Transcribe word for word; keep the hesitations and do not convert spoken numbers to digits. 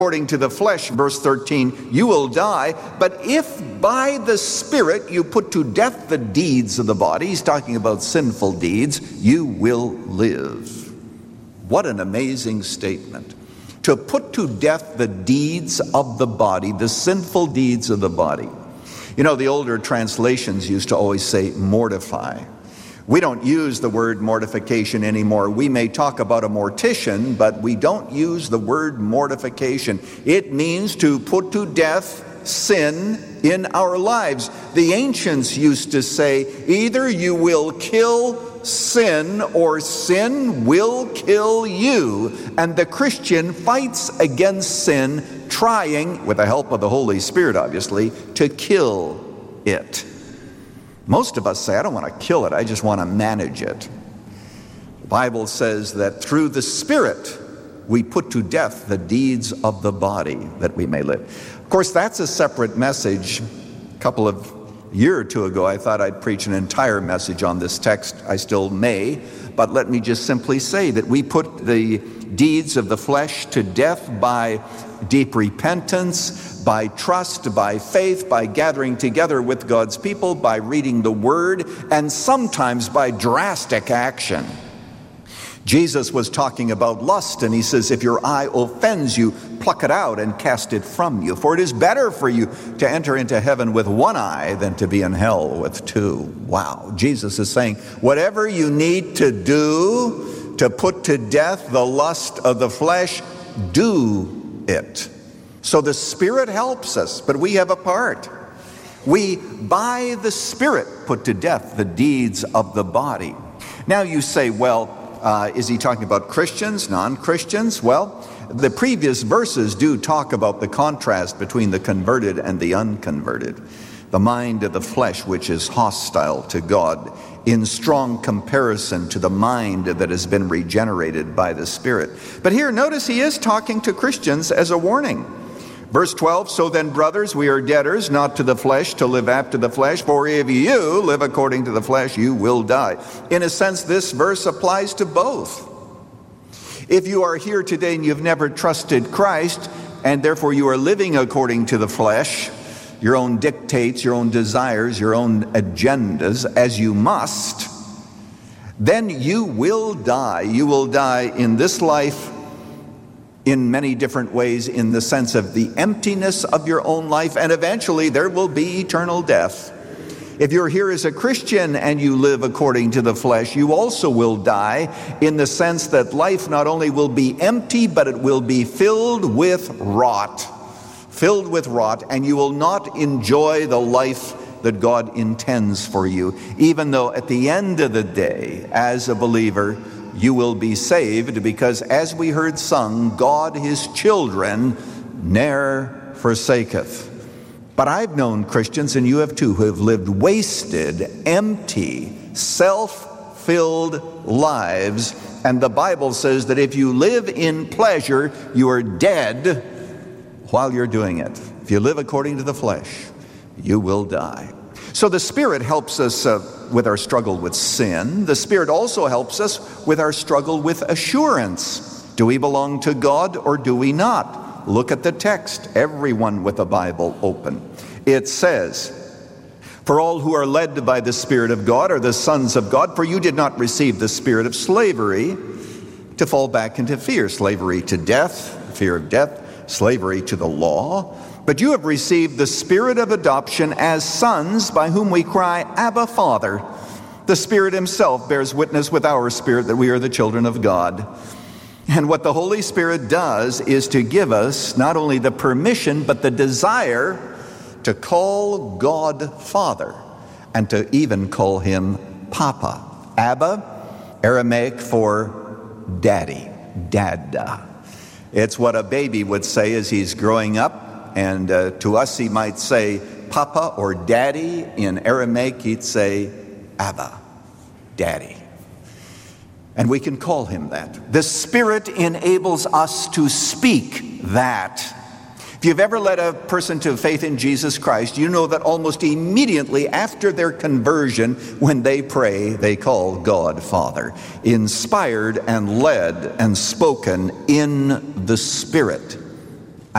according to the flesh, verse thirteen, you will die. But if by the Spirit you put to death the deeds of the body, he's talking about sinful deeds, you will live. What an amazing statement. To put to death the deeds of the body, the sinful deeds of the body. You know, the older translations used to always say mortify. We don't use the word mortification anymore. We may talk about a mortician, but we don't use the word mortification. It means to put to death sin in our lives. The ancients used to say, either you will kill sin or sin will kill you. And the Christian fights against sin, trying, with the help of the Holy Spirit obviously, to kill it. Most of us say, I don't want to kill it, I just want to manage it. The Bible says that through the Spirit we put to death the deeds of the body that we may live. Of course, that's a separate message. A couple of year or two ago, I thought I'd preach an entire message on this text. I still may, but let me just simply say that we put the deeds of the flesh to death by deep repentance, by trust, by faith, by gathering together with God's people, by reading the Word, and sometimes by drastic action. Jesus was talking about lust, and he says, if your eye offends you, pluck it out and cast it from you. For it is better for you to enter into heaven with one eye than to be in hell with two. Wow. Jesus is saying, whatever you need to do to put to death the lust of the flesh, do it. So the Spirit helps us, but we have a part. We, by the Spirit, put to death the deeds of the body. Now you say, well, uh, is he talking about Christians, non-Christians? Well, the previous verses do talk about the contrast between the converted and the unconverted. The mind of the flesh, which is hostile to God, in strong comparison to the mind that has been regenerated by the Spirit. But here, notice he is talking to Christians as a warning. Verse twelve, so then, brothers, we are debtors, not to the flesh, to live after the flesh. For if you live according to the flesh, you will die. In a sense, this verse applies to both. If you are here today and you've never trusted Christ, and therefore you are living according to the flesh, your own dictates, your own desires, your own agendas, as you must, then you will die. You will die in this life in many different ways, in the sense of the emptiness of your own life, and eventually there will be eternal death. If you're here as a Christian and you live according to the flesh, you also will die in the sense that life not only will be empty, but it will be filled with rot. Filled with rot, and you will not enjoy the life that God intends for you, even though at the end of the day, as a believer, you will be saved, because as we heard sung, God his children ne'er forsaketh. But I've known Christians, and you have too, who have lived wasted, empty, self-filled lives, and the Bible says that if you live in pleasure, you are dead while you're doing it. If you live according to the flesh, you will die. So the Spirit helps us uh, with our struggle with sin. The Spirit also helps us with our struggle with assurance. Do we belong to God or do we not? Look at the text. Everyone with a Bible open. It says, for all who are led by the Spirit of God are the sons of God, for you did not receive the spirit of slavery to fall back into fear. Slavery to death, fear of death, slavery to the law. But you have received the Spirit of adoption as sons, by whom we cry, Abba, Father. The Spirit himself bears witness with our spirit that we are the children of God. And what the Holy Spirit does is to give us not only the permission, but the desire to call God Father, and to even call him Papa. Abba, Aramaic for daddy, dada. It's what a baby would say as he's growing up. And uh, to us, he might say Papa or Daddy. In Aramaic, he'd say Abba, Daddy. And we can call him that. The Spirit enables us to speak that. If you've ever led a person to faith in Jesus Christ, you know that almost immediately after their conversion, when they pray, they call God Father, inspired and led and spoken in the Spirit.